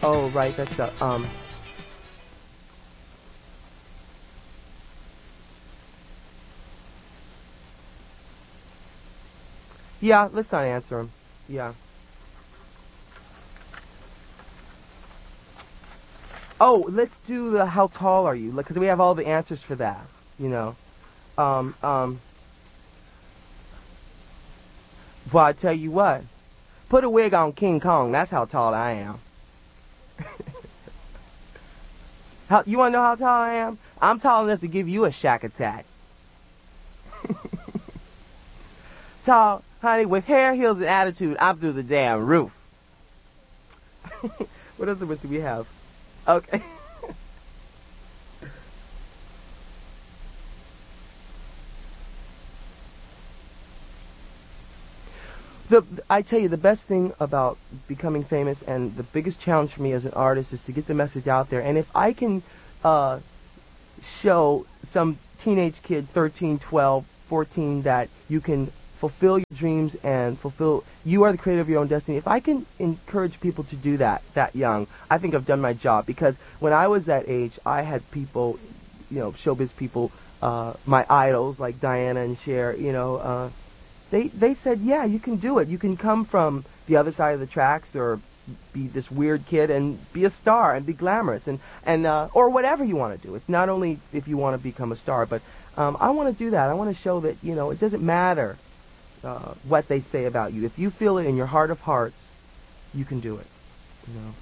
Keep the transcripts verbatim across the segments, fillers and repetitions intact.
Oh, right, that's the, um... Yeah, let's not answer him. Yeah. Oh, let's do the how tall are you? Because we have all the answers for that, you know. Um, um... Well, I tell you what. Put a wig on King Kong. That's how tall I am. How, you want to know how tall I am? I'm tall enough to give you a shack attack. Tall, honey, with hair, heels, and attitude, I'm through the damn roof. What other ones do we have? Okay. The, I tell you, the best thing about becoming famous and the biggest challenge for me as an artist is to get the message out there. And if I can uh, show some teenage kid, thirteen, twelve, fourteen, that you can fulfill your dreams and fulfill, you are the creator of your own destiny. If I can encourage people to do that, that young, I think I've done my job. Because when I was that age, I had people, you know, showbiz people, uh, my idols like Diana and Cher, you know, uh, They they said, yeah, you can do it. You can come from the other side of the tracks or be this weird kid and be a star and be glamorous and and uh, or whatever you want to do. It's not only if you want to become a star, but um, I want to do that. I want to show that, you know, it doesn't matter uh, what they say about you. If you feel it in your heart of hearts, you can do it. You know.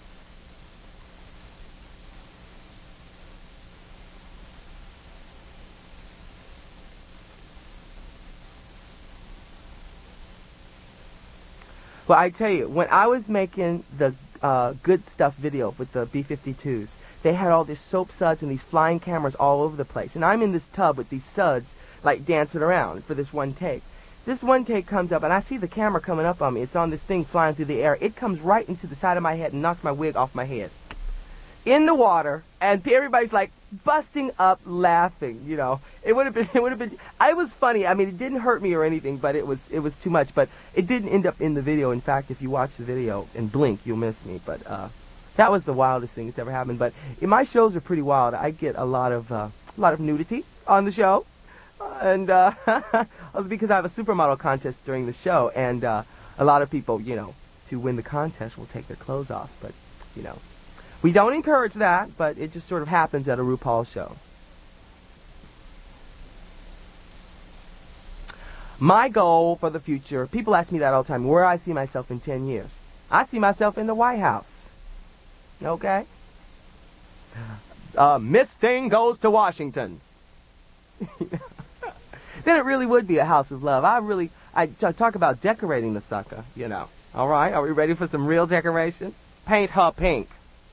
Well, I tell you, when I was making the uh, Good Stuff video with the B fifty-twos, they had all these soap suds and these flying cameras all over the place. And I'm in this tub with these suds, like, dancing around for this one take. This one take comes up, and I see the camera coming up on me. It's on this thing flying through the air. It comes right into the side of my head and knocks my wig off my head. In the water, and everybody's like busting up laughing, you know. It would have been, it would have been, I was funny. I mean, it didn't hurt me or anything, but it was, it was too much. But it didn't end up in the video. In fact, if you watch the video and blink, you'll miss me. But uh, that was the wildest thing that's ever happened. But my shows are pretty wild. I get a lot of, uh, a lot of nudity on the show, and uh, because I have a supermodel contest during the show, and uh, a lot of people, you know, to win the contest will take their clothes off. But you know. We don't encourage that, but it just sort of happens at a RuPaul show. My goal for the future, people ask me that all the time, where I see myself in ten years. I see myself in the White House. Okay? Uh, Miss Thing goes to Washington. Then it really would be a house of love. I really, I t- talk about decorating the sucker, you know. All right, are we ready for some real decoration? Paint her pink.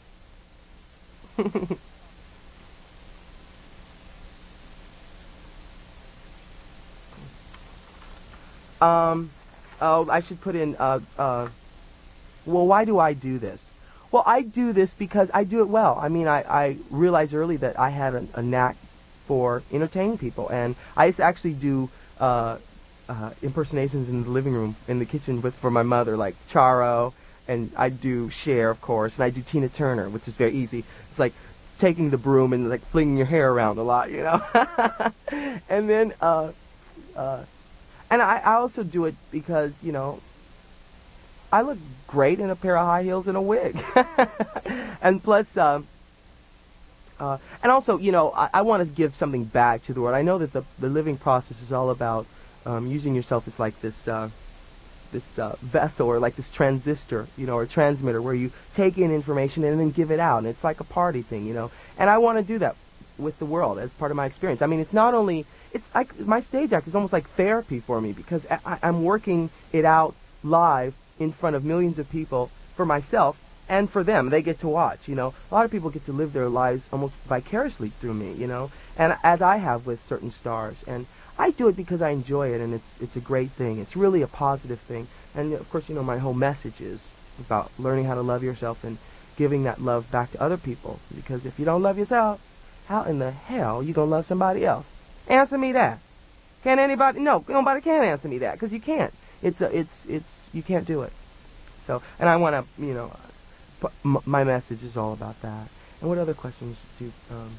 um, oh, I should put in, uh, uh, well, why do I do this? Well, I do this because I do it well. I mean, I, I realized early that I had a, a knack for entertaining people, and I used to actually do, uh, uh, impersonations in the living room, in the kitchen with, for my mother, like Charo, and I do Cher, of course, and I do Tina Turner, which is very easy. It's like taking the broom and like flinging your hair around a lot, you know. And then, uh, uh, and I, I also do it because, you know, I look great in a pair of high heels and a wig. And plus, uh, uh, and also, you know, I, I want to give something back to the world. I know that the, the living process is all about um, using yourself as like this, uh, this uh, vessel or like this transistor, you know, or transmitter where you take in information and then give it out. And it's like a party thing, you know. And I want to do that with the world as part of my experience. I mean, it's not only, it's like my stage act is almost like therapy for me because I, I'm working it out live in front of millions of people for myself and for them. They get to watch, you know. A lot of people get to live their lives almost vicariously through me, you know, and as I have with certain stars. And I do it because I enjoy it, and it's it's a great thing. It's really a positive thing. And, of course, you know, my whole message is about learning how to love yourself and giving that love back to other people. Because if you don't love yourself, how in the hell you going to love somebody else? Answer me that. Can anybody? No, nobody can answer me that because you can't. It's a, it's it's you can't do it. So, and I want to, you know, p- m- my message is all about that. And what other questions do? Um,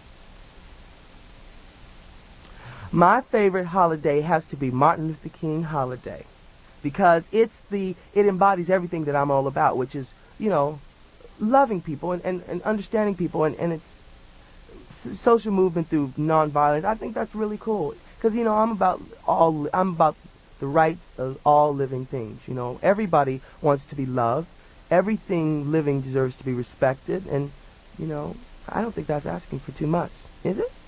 my favorite holiday has to be Martin Luther King holiday, because it's the it embodies everything that I'm all about, which is, you know, loving people and, and, and understanding people, and, and it's s- social movement through nonviolence. I think that's really cool, because, you know, I'm about all I'm about the rights of all living things. You know, everybody wants to be loved. Everything living deserves to be respected, and, you know, I don't think that's asking for too much, is it?